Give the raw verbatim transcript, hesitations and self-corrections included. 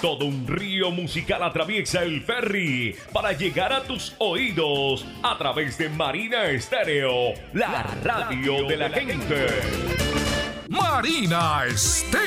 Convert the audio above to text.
Todo un río musical atraviesa el ferry para llegar a tus oídos a través de Marina Estéreo, la radio de la gente. Marina Estéreo.